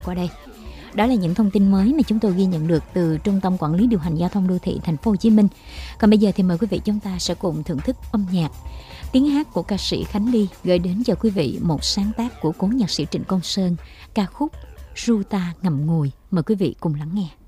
qua đây. Đó là những thông tin mới mà chúng tôi ghi nhận được từ Trung tâm Quản lý Điều hành Giao thông Đô thị Thành phố Hồ Chí Minh. Còn bây giờ thì mời quý vị chúng ta sẽ cùng thưởng thức âm nhạc. Tiếng hát của ca sĩ Khánh Ly gửi đến cho quý vị một sáng tác của cố nhạc sĩ Trịnh Công Sơn, ca khúc Ru Ta Ngậm Ngùi. Mời quý vị cùng lắng nghe.